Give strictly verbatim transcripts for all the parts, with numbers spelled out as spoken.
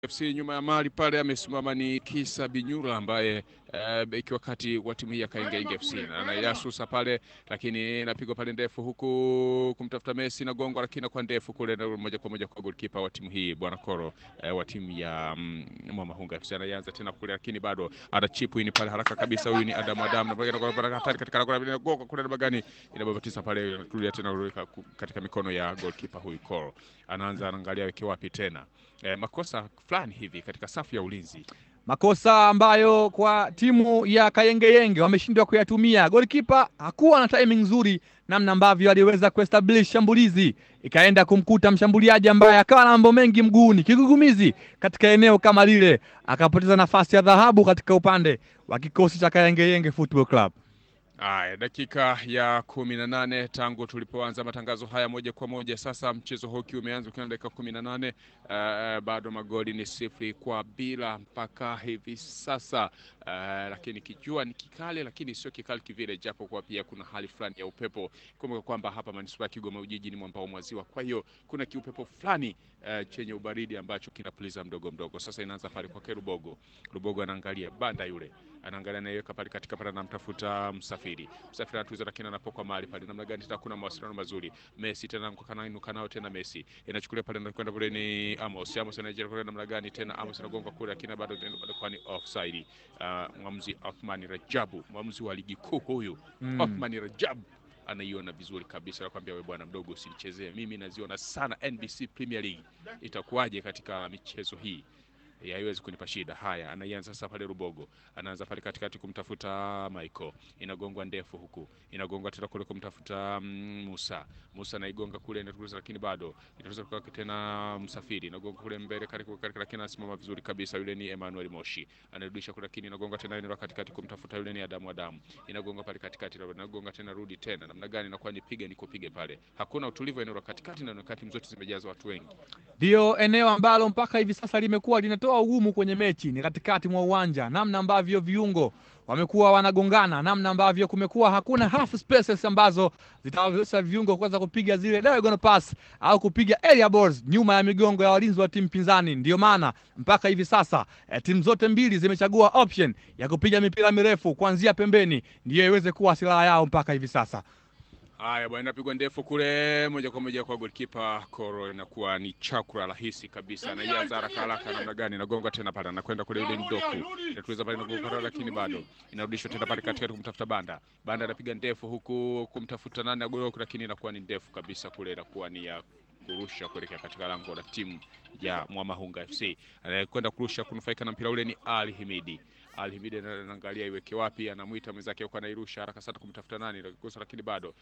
F C nyuma ya mali pale amesimama ni Kisa Binyura ambaye beki uh, wakati wa timu hii ya Kaengenge F C na anayasusa pale, lakini napigwa pale ndefu huku kumtafuta Messi na gongo, lakini kwa ndefu kule na moja kwa moja kwa goalkeeper wa timu hii Bwana Koro uh, wa timu ya um, Mwamahunga F C. Anaanza tena kule, lakini bado ana chip in pale haraka kabisa. Huyu ni Adam Adam na pale kwa hatari katika kona gongo kule na bagani inababatiza pale, kulia tena katika mikono ya goalkeeper huyu Koro. Anaanza anaangalia weke wapi tena. Eh, makosa fulani hivi katika safu ya ulinzi, makosa ambayo kwa timu ya Kayengeyenge wameshindwa kuyatumia. Goalkeeper hakuwa na timing nzuri namna ambavyo aliweza kuestablish shambulizi, ikaenda kumkuta mshambuliaji ambaye akawa na mambo mengi mguuni, kigugumizi katika eneo kama lile, akapoteza nafasi ya dhahabu katika upande wa kikosi cha Kayengeyenge Football Club. Aya, dakika ya kumi na nane tangu tulipoanza matangazo haya moja kwa moja. Sasa mchezo hoki umeanza ukiwa dakika kumi na nane. Uh, bado magoli ni sifuri kwa bila mpaka hivi sasa. Uh, lakini kijua ni kikali, lakini sio kikali kivile, japo kwa pia kuna hali fulani ya upepo. Kumbuka kwamba hapa Manispaa Kigoma Ujiji ni mwambao mwaziwa, kwa hiyo kuna kiupepo fulani uh, chenye ubaridi ambacho kinapuliza mdogo mdogo. Sasa inaanza pale kwa Kerubogo. Rubogo anaangalia banda yule, anaangalia naiweka pale katika pale, anamtafuta Msafiri. Msafiri anatuza, lakini anapokuwa mahali pale namna gani, kuna mawasiliano mazuri. Messi tena mkakana inuka nao tena Messi inachukulia pale na kwenda pale ni Amos. Amos anaje kwa namna gani tena, Amos anagonga kule, lakini bado kwa ni offside. Uh, mwamuzi Othman Rajabu, mwamuzi wa ligi kuu huyu mm. Othman Rajabu anaiona vizuri kabisa, nakwambia wewe bwana mdogo usinichezee mimi, naziona sana N B C Premier League. Itakuwaje katika michezo hii? Ya haiwezi kunipa shida. Haya, anaanza sasa pale Rubogo. Anaanza pale katikati kumtafuta Michael. Inagongwa ndefu huku. Inagongwa tena kule kumtafuta um, Musa. Musa anaigonga kule inatuliza, lakini bado inatuliza kwa tena Msafiri. Inagonga kule mbele karibu karibu, lakini anasimama vizuri kabisa. Yule ni Emmanuel Moshi. Anarudisha kule, lakini inagonga tena ile katikati kumtafuta yule ni Adamu Adamu. Inagonga pale katikati, inagonga tena rudi tena. Namna gani inakuwa nipige nikopige pale. Hakuna utulivu eneo la katikati, na wakati mzote zimejazwa watu wengi. Ndio eneo ambalo mpaka hivi sasa limekuwa linatoa ugumu kwenye mechi, ni katikati mwa uwanja, namna ambavyo viungo wamekuwa wanagongana, namna ambavyo kumekuwa hakuna half spaces ambazo zitawezesha viungo kuweza kupiga zile diagonal pass au kupiga area balls nyuma ya migongo ya walinzi wa timu pinzani. Ndio maana mpaka hivi sasa eh, timu zote mbili zimechagua option ya kupiga mipira mirefu kuanzia pembeni, ndio iweze kuwa silaha yao mpaka hivi sasa. Haya bwana, inapigwa ndefu kule moja kwa moja kwa goalkeeper Koro, inakuwa ni chakula rahisi kabisa. Na yeye haraka haraka namna gani inagonga tena pale, anakwenda kule ile Ndoku. Inatuweza pale inagonga pale, lakini bado inarudishwa tena pale katikati kumtafuta Banda. Banda anapiga ndefu huku kumtafuta nani agoro, lakini inakuwa ni ndefu kabisa kule, inakuwa ni ya kurusha kuelekea katika lango la timu ya Mwamahunga F C. Anakwenda kurusha kunufaika na mpira ule ni Ali Himidi. Ali Himidi anaangalia iweke wapi, anamuita mwenzake huko, anairusha haraka sana kumtafuta nani kosa, lakini bado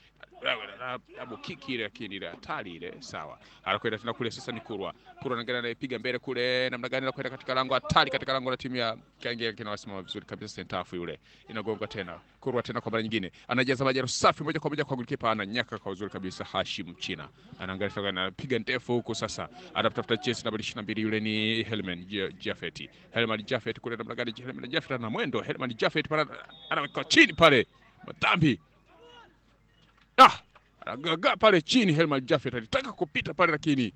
abu kiki ile, lakini ile hatari ile sawa. Anakwenda tena kule, sasa ni Kurwa. Kurwa anaangalia anaipiga mbele kule, namna gani anakwenda katika lango hatari, katika lango la timu ya Kaengenge, kinawasimama vizuri kabisa sentafu yule. Inagonga tena Kurwa tena kwa mara nyingine, anajaza majaro safi moja kwa moja kwa goalkeeper, ananyaka kwa uzuri kabisa Hashim China. Anaangalia tena anapiga ndefu huko, sasa anatafuta chance namba ishirini na mbili, yule ni Helman Jafeti. Helman Jafeti kule, namna gani Helman Jafeti ana mwendo. Helman Jafeti pale anaweka chini pale Matambi. Ah, anagaga pale chini. Helman Jafeti alitaka kupita pale, lakini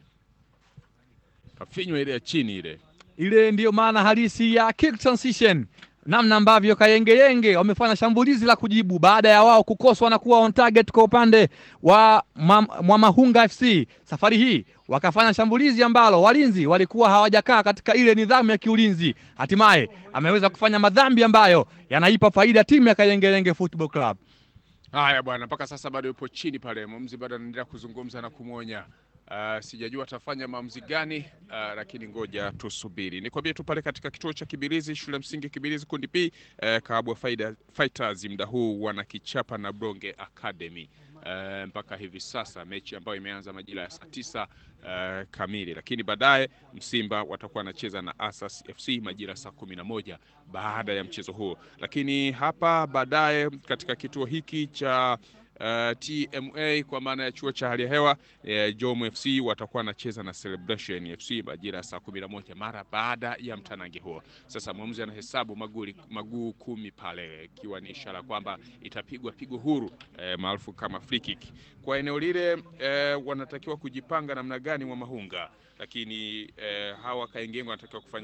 kafinywa ile ya chini ile. Ile ndiyo maana halisi ya kick transition, namna ambavyo Kayengeyenge wamefanya shambulizi la kujibu baada ya wao kukoswa na kuwa on target kwa upande wa Mwamahunga F C. Safari hii wakafanya shambulizi ambalo walinzi walikuwa hawajakaa katika ile nidhamu ya kiulinzi. Hatimaye ameweza kufanya madhambi ambayo yanaipa faida timu ya Kayengeyenge Football Club. Haya bwana, mpaka sasa bado yupo chini pale. Mwamuzi bado anaendelea kuzungumza na kumuonya. Uh, sijajua atafanya maamuzi gani, uh, lakini ngoja tusubiri. Nikwambie tu pale katika kituo cha Kibirizi, shule msingi Kibirizi kundi P, uh, Kabwa Faida Fighters muda huu wanakichapa na Bronge Academy. Uh, mpaka hivi sasa mechi ambayo imeanza majira ya saa tisa uh, kamili, lakini baadaye Msimba watakuwa wanacheza na Asas F C majira saa kumi na moja baada ya mchezo huo. Lakini hapa baadaye katika kituo hiki cha Uh, T M A kwa maana ya chuo cha hali ya hewa, uh, Jomo F C watakuwa wanacheza na Celebration F C majira saa kumi na moja mara baada ya mtanange huo. Sasa mwamuzi anahesabu maguli maguu kumi pale, ikiwa ni ishara kwamba itapigwa pigo huru, uh, maarufu kama free kick. Kwa eneo lile uh, wanatakiwa kujipanga namna gani Mwamahunga. lakini eh, hawa Kaingengo wanatakiwa kufanya